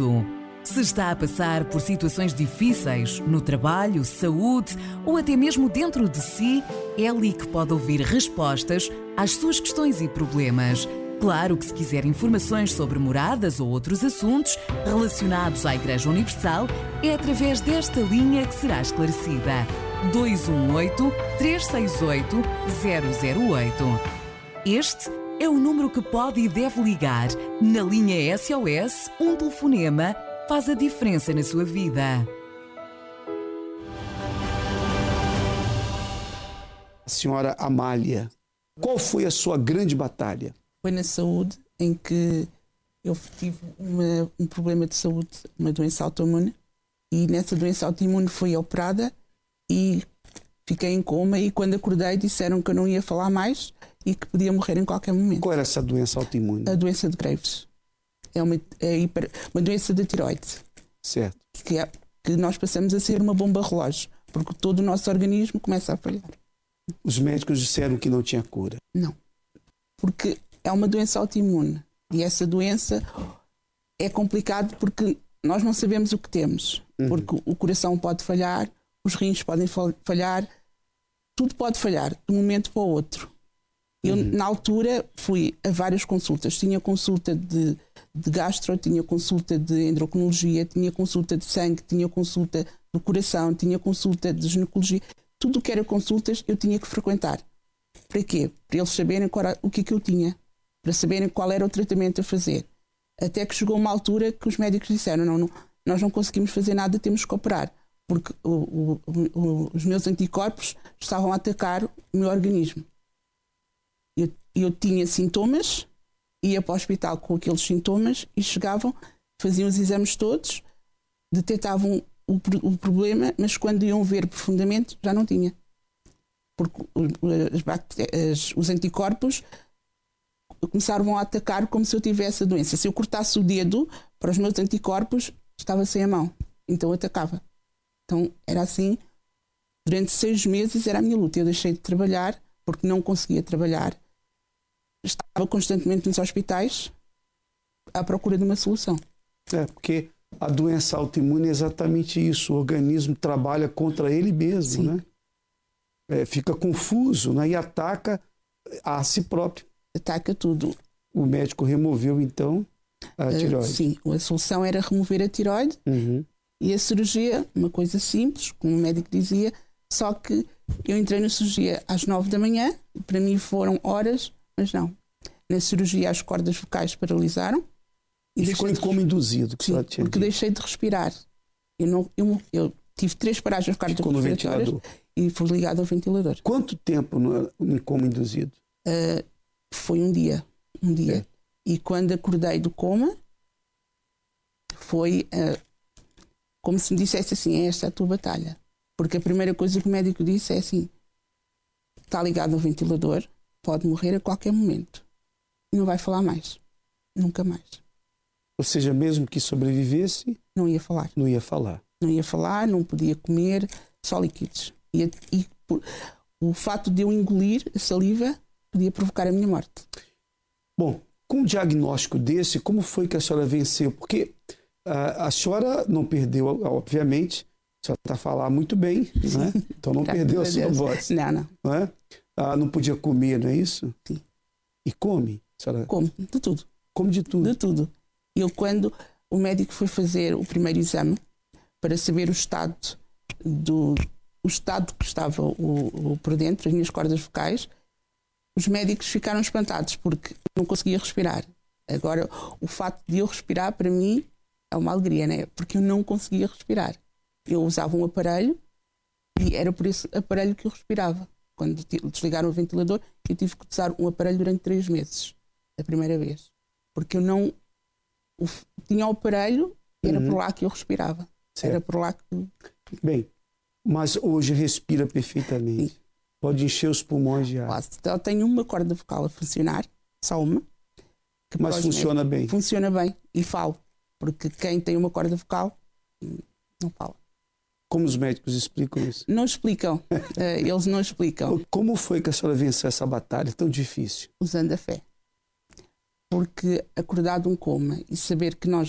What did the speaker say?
tudo. Se está a passar por situações difíceis no trabalho, saúde ou até mesmo dentro de si, é ali que pode ouvir respostas às suas questões e problemas. Claro que se quiser informações sobre moradas ou outros assuntos relacionados à Igreja Universal, é através desta linha que será esclarecida. 218-368-008. Este é o número que pode e deve ligar. Na linha SOS, um telefonema faz a diferença na sua vida. Senhora Amália, qual foi a sua grande batalha? Foi na saúde, em que eu tive um problema de saúde, uma doença autoimune, e nessa doença autoimune fui operada e fiquei em coma, e quando acordei disseram que eu não ia falar mais e que podia morrer em qualquer momento. Qual era essa doença autoimune? A doença de Graves. É uma doença da tiroide. Certo. Que nós passamos a ser uma bomba relógio, porque todo o nosso organismo começa a falhar. Os médicos disseram que não tinha cura. Não. Porque é uma doença autoimune. E essa doença é complicado porque nós não sabemos o que temos. Porque o coração pode falhar, os rins podem falhar, tudo pode falhar de um momento para o outro. Eu, na altura, fui a várias consultas. Tinha consulta de gastro, tinha consulta de endocrinologia, tinha consulta de sangue, tinha consulta do coração, tinha consulta de ginecologia. Tudo o que era consultas eu tinha que frequentar. Para quê? Para eles saberem o que eu tinha. Para saberem qual era o tratamento a fazer. Até que chegou uma altura que os médicos disseram, não, nós não conseguimos fazer nada, temos que operar. Porque os meus anticorpos estavam a atacar o meu organismo. Eu tinha sintomas, ia para o hospital com aqueles sintomas e chegavam, faziam os exames todos, detectavam o problema, mas quando iam ver profundamente já não tinha. Porque os anticorpos começaram a atacar como se eu tivesse a doença. Se eu cortasse o dedo para os meus anticorpos, estava sem a mão. Então atacava. Então era assim. Durante 6 meses era a minha luta. Eu deixei de trabalhar porque não conseguia trabalhar. Estava constantemente nos hospitais à procura de uma solução. Porque a doença autoimune é exatamente isso. O organismo trabalha contra ele mesmo, né? Fica confuso, né? E ataca a si próprio. Ataca tudo. O médico removeu, então, a tireoide. Sim, a solução era remover a tireoide. E a cirurgia, uma coisa simples, como o médico dizia, só que eu entrei na cirurgia às 9 da manhã, para mim foram horas, mas não. Na cirurgia as cordas vocais paralisaram. E ficou em coma induzido, que sim, porque deixei de respirar. Eu tive 3 paragens cardiorrespiratórias e fui ligado ao ventilador. Quanto tempo em coma induzido? Foi um dia. E quando acordei do coma, foi como se me dissesse assim, esta é a tua batalha. Porque a primeira coisa que o médico disse é assim, está ligado ao ventilador, pode morrer a qualquer momento. E não vai falar mais. Nunca mais. Ou seja, mesmo que sobrevivesse... Não ia falar. Não ia falar. Não ia falar, não podia comer, só líquidos. O fato de eu engolir a saliva podia provocar a minha morte. Bom, com um diagnóstico desse, como foi que a senhora venceu? Porque a senhora não perdeu, obviamente, a senhora está a falar muito bem, né? Então não perdeu a sua voz. Não. Não é? Não podia comer, não é isso? Sim. E come? A senhora... Como, de tudo. Come de tudo? De tudo. Eu, quando o médico foi fazer o primeiro exame, para saber o estado que estava por dentro, as minhas cordas vocais, os médicos ficaram espantados porque não conseguia respirar. Agora, o facto de eu respirar, para mim, é uma alegria, né? Porque eu não conseguia respirar. Eu usava um aparelho e era por esse aparelho que eu respirava. Quando desligaram o ventilador, eu tive que usar um aparelho durante 3 meses, a primeira vez. Porque eu não... tinha o aparelho, era por lá que eu respirava. Certo. Era por lá que... Bem, mas hoje respira perfeitamente. Sim. Pode encher os pulmões de ar. Eu tenho uma corda vocal a funcionar, só uma. Mas funciona bem? Funciona bem e falo. Porque quem tem uma corda vocal não fala. Como os médicos explicam isso? Não explicam. Eles não explicam. Como foi que a senhora venceu essa batalha tão difícil? Usando a fé. Porque acordar de um coma e saber que nós